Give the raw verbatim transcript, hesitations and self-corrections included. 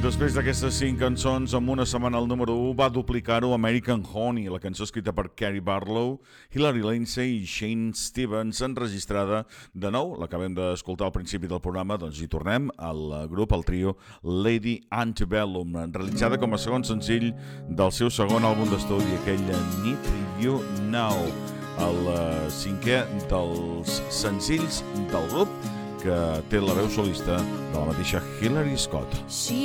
Després d'aquestes cinc cançons, en una setmana al número u va duplicar-ho American Honey, la cançó escrita per Carrie Barlow, Hilary Lindsey i Shane Stevens, enregistrada de nou, l'acabem d'escoltar al principi del programa, doncs hi tornem, al grup, al trio Lady Antebellum, realitzada com a segon senzill del seu segon àlbum d'estudi, aquell Need You Now, el cinquè dels senzills del grup, que té la veu solista de la mateixa Hilary Scott.